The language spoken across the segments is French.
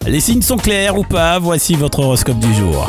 Les signes sont clairs ou pas? Voici votre horoscope du jour.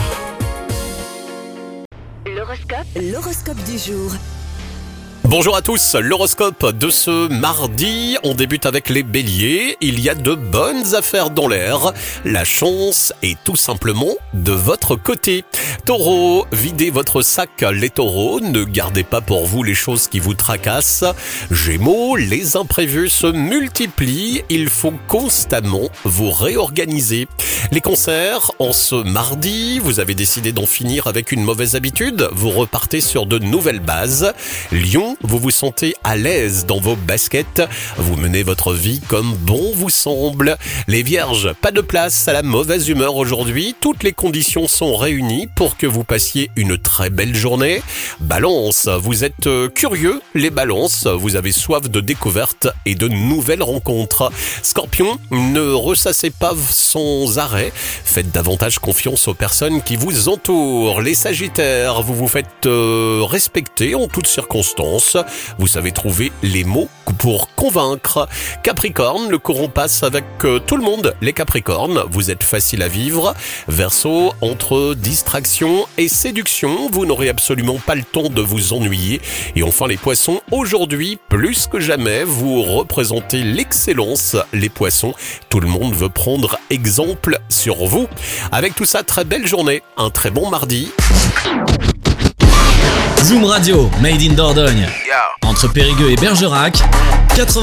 L'horoscope du jour. Bonjour à tous, l'horoscope de ce mardi, on débute avec les béliers, il y a de bonnes affaires dans l'air, la chance est tout simplement de votre côté. Taureau, videz votre sac les taureaux, ne gardez pas pour vous les choses qui vous tracassent. Gémeaux, les imprévus se multiplient, il faut constamment vous réorganiser. Les cancers, en ce mardi, vous avez décidé d'en finir avec une mauvaise habitude, vous repartez sur de nouvelles bases. Lion, vous vous sentez à l'aise dans vos baskets, vous menez votre vie comme bon vous semble. Les vierges, pas de place à la mauvaise humeur aujourd'hui, toutes les conditions sont réunies pour que vous passiez une très belle journée. Balance, vous êtes curieux, les balances, vous avez soif de découvertes et de nouvelles rencontres. Scorpion, ne ressassez pas sans arrêt, faites davantage confiance aux personnes qui vous entourent. Les sagittaires, vous vous faites respecter en toutes circonstances, vous savez trouver les mots pour convaincre. Capricorne, le courant passe avec tout le monde. Les Capricornes, vous êtes facile à vivre. Verseau, entre distraction et séduction, vous n'aurez absolument pas le temps de vous ennuyer. Et enfin les Poissons, aujourd'hui, plus que jamais, vous représentez l'excellence. Les Poissons, tout le monde veut prendre exemple sur vous. Avec tout ça, très belle journée, un très bon mardi. Zoom Radio, Made in Dordogne. Entre Périgueux et Bergerac, 80